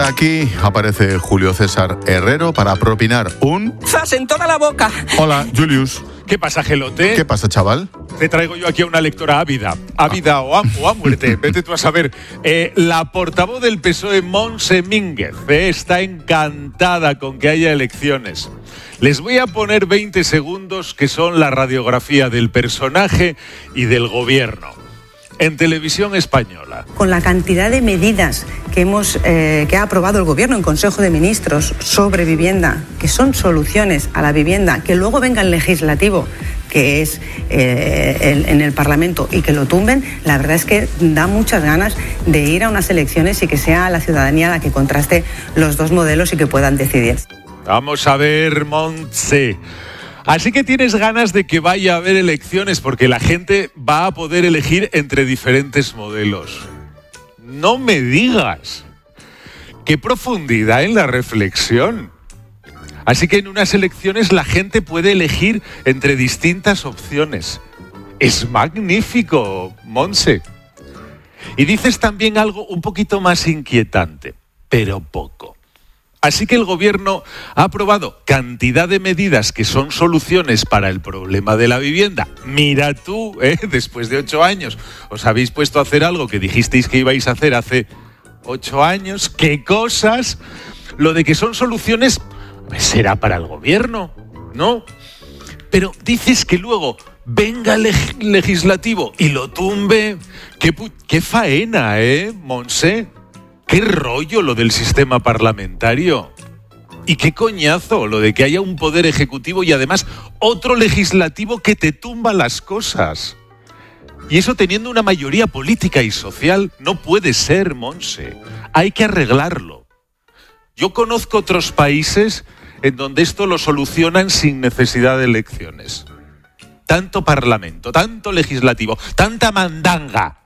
aquí aparece Julio César Herrero para propinar un... ¡Zas en toda la boca! Hola, Julius. ¿Qué pasa, Gelote? ¿Qué pasa, chaval? Te traigo yo aquí a una lectora ávida o a muerte, vete tú a saber. La portavoz del PSOE, Montse Mínguez, está encantada con que haya elecciones. Les voy a poner 20 segundos que son la radiografía del personaje y del gobierno. En Televisión Española. Con la cantidad de medidas que ha aprobado el Gobierno en Consejo de Ministros sobre vivienda, que son soluciones a la vivienda, que luego venga el legislativo, que es en el Parlamento, y que lo tumben, la verdad es que da muchas ganas de ir a unas elecciones y que sea la ciudadanía la que contraste los dos modelos y que puedan decidir. Vamos a ver, Montse. Así que tienes ganas de que vaya a haber elecciones porque la gente va a poder elegir entre diferentes modelos. No me digas. ¡Qué profundidad en la reflexión! Así que en unas elecciones la gente puede elegir entre distintas opciones. Es magnífico, Montse. Y dices también algo un poquito más inquietante, pero poco. Así que el gobierno ha aprobado cantidad de medidas que son soluciones para el problema de la vivienda. Mira tú, después de 8 años, os habéis puesto a hacer algo que dijisteis que ibais a hacer hace 8 años. ¿Qué cosas? Lo de que son soluciones, pues será para el gobierno, ¿no? Pero dices que luego venga el legislativo y lo tumbe. ¡Qué faena, Montse! ¡Qué rollo lo del sistema parlamentario! Y qué coñazo lo de que haya un poder ejecutivo y además otro legislativo que te tumba las cosas. Y eso teniendo una mayoría política y social no puede ser, Montse. Hay que arreglarlo. Yo conozco otros países en donde esto lo solucionan sin necesidad de elecciones. Tanto parlamento, tanto legislativo, tanta mandanga.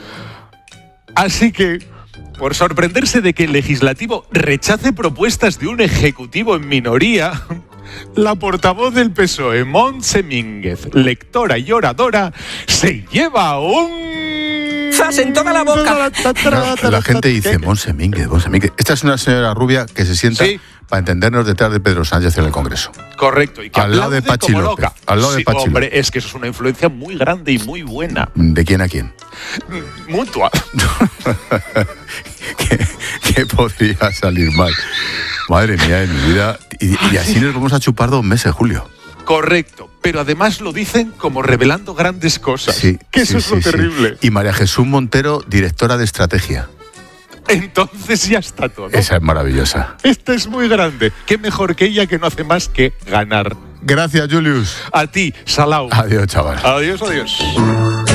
Así que, por sorprenderse de que el legislativo rechace propuestas de un ejecutivo en minoría, la portavoz del PSOE, Montse Mínguez, lectora y oradora, se lleva un... ¡Zas en toda la boca! La gente dice, Montse Mínguez. Esta es una señora rubia que se sienta, sí, para entendernos, detrás de Pedro Sánchez en el Congreso. Correcto. Y que al lado de Pachi López. Al lado de Pachi hombre, López. Es que eso es una influencia muy grande y muy buena. ¿De quién a quién? Mutua. ¿Qué podría salir mal? Madre mía de mi vida. Y así nos vamos a chupar 2 meses, Julio. Correcto, pero además lo dicen como revelando grandes cosas. Sí, que eso es lo terrible. Y María Jesús Montero, directora de estrategia. Entonces ya está todo. Esa es maravillosa. Esta es muy grande. Qué mejor que ella, que no hace más que ganar. Gracias, Julius. A ti, Salau. Adiós, chaval. Adiós, adiós.